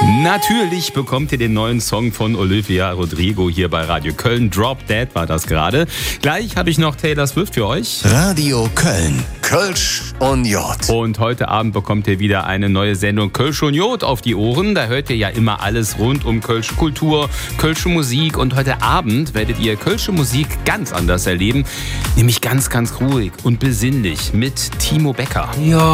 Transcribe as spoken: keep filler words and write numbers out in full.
Natürlich bekommt ihr den neuen Song von Olivia Rodrigo hier bei Radio Köln. Drop Dead war das gerade. Gleich habe ich noch Taylor Swift für euch. Radio Köln. Kölsch und Jod. Und heute Abend bekommt ihr wieder eine neue Sendung Kölsch und Jod auf die Ohren. Da hört ihr ja immer alles rund um Kölsche Kultur, Kölsche Musik. Und heute Abend werdet ihr Kölsche Musik ganz anders erleben. Nämlich ganz, ganz ruhig und besinnlich mit Timo Becker. Ja.